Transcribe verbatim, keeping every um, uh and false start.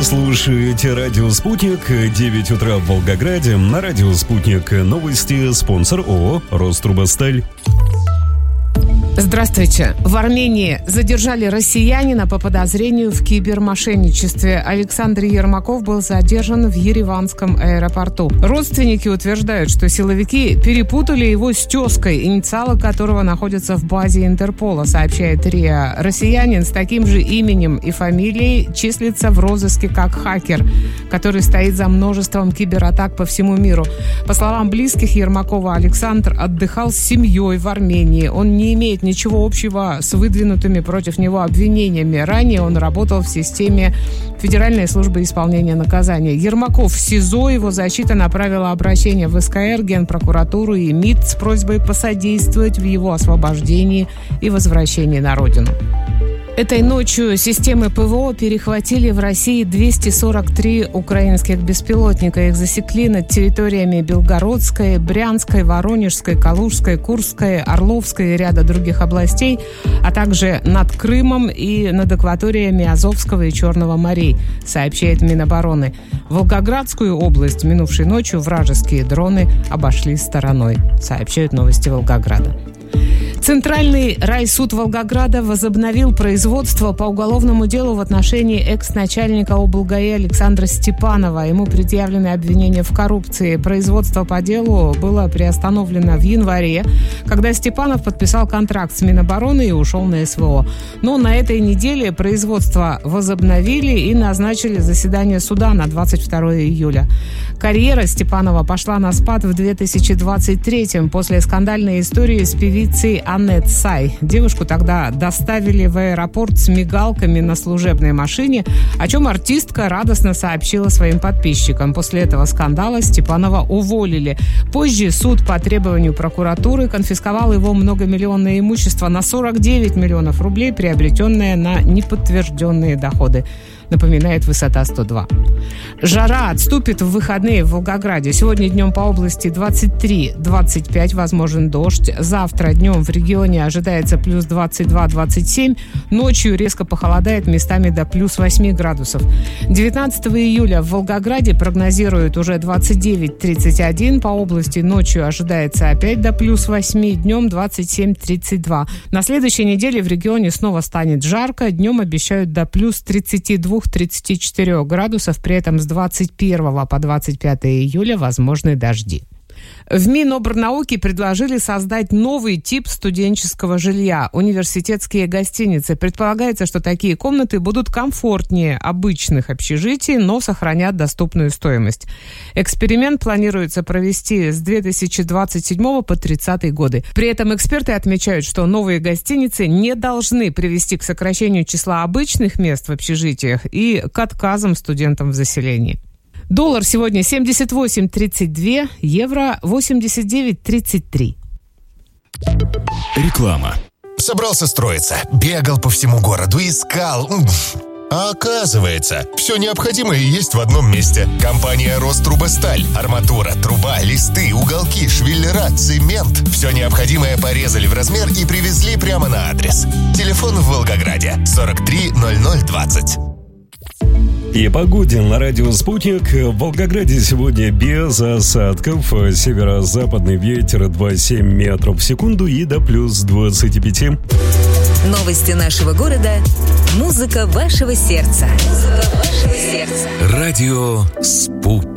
Вы слушаете «Радио Спутник», девять утра в Волгограде. На «Радио Спутник» новости, спонсор ООО «Рострубосталь». Здравствуйте. В Армении задержали россиянина по подозрению в кибермошенничестве. Александр Ермаков был задержан в Ереванском аэропорту. Родственники утверждают, что силовики перепутали его с тезкой, инициалы которого находятся в базе Интерпола, сообщает РИА. Россиянин с таким же именем и фамилией числится в розыске как хакер, который стоит за множеством кибератак по всему миру. По словам близких Ермакова, Александр отдыхал с семьей в Армении. Он не имеет ничего общего с выдвинутыми против него обвинениями. Ранее он работал в системе Федеральной службы исполнения наказания. Ермаков в СИЗО. Его защита направила обращение в СКР, Генпрокуратуру и МИД с просьбой посодействовать в его освобождении и возвращении на родину. Этой ночью системы ПВО перехватили в России двести сорок три украинских беспилотника. Их засекли над территориями Белгородской, Брянской, Воронежской, Калужской, Курской, Орловской и ряда других областей, а также над Крымом и над акваториями Азовского и Черного морей, сообщает Минобороны. Волгоградскую область минувшей ночью вражеские дроны обошли стороной, сообщают новости Волгограда. Центральный райсуд Волгограда возобновил производство по уголовному делу в отношении экс-начальника облгаи Александра Степанова. Ему предъявлены обвинения в коррупции. Производство по делу было приостановлено в январе, когда Степанов подписал контракт с Минобороны и ушел на СВО. Но на этой неделе производство возобновили и назначили заседание суда на двадцать второе июля. Карьера Степанова пошла на спад в две тысячи двадцать третьем после скандальной истории с певицей Аннет Сай. Девушку тогда доставили в аэропорт с мигалками на служебной машине, о чем артистка радостно сообщила своим подписчикам. После этого скандала Степанова уволили. Позже суд по требованию прокуратуры конфисковал его многомиллионное имущество на сорок девять миллионов рублей, приобретенное на неподтвержденные доходы. Напоминает «Высота сто два». Жара отступит в выходные в Волгограде. Сегодня днем по области двадцать три - двадцать пять, возможен дождь. Завтра днем в регионе ожидается плюс двадцать два - двадцать семь. Ночью резко похолодает, местами до плюс восемь градусов. девятнадцатого июля в Волгограде прогнозируют уже двадцать девять - тридцать один. По области ночью ожидается опять до плюс восемь, днем двадцать семь - тридцать два. На следующей неделе в регионе снова станет жарко. Днем обещают до плюс тридцать два - тридцать четыре градусов. При этом с двадцать первого по двадцать пятое июля возможны дожди. В Минобрнауки предложили создать новый тип студенческого жилья – университетские гостиницы. Предполагается, что такие комнаты будут комфортнее обычных общежитий, но сохранят доступную стоимость. Эксперимент планируется провести с две тысячи двадцать седьмого по тридцатый годы. При этом эксперты отмечают, что новые гостиницы не должны привести к сокращению числа обычных мест в общежитиях и к отказам студентам в заселении. Доллар сегодня семьдесят восемь тридцать два, евро восемьдесят девять тридцать три. Реклама. Собрался строиться, бегал по всему городу, искал. А оказывается, все необходимое есть в одном месте. Компания «Рострубосталь». Арматура, труба, листы, уголки, швеллера, цемент. Все необходимое порезали в размер и привезли прямо на адрес. Телефон в Волгограде сорок три ноль ноль двадцать. И погоде на радио «Спутник». В Волгограде сегодня без осадков. Северо-западный ветер два семь метров в секунду и до плюс двадцать пять. Новости нашего города. Музыка вашего сердца. Музыка вашего сердца. Радио «Спутник».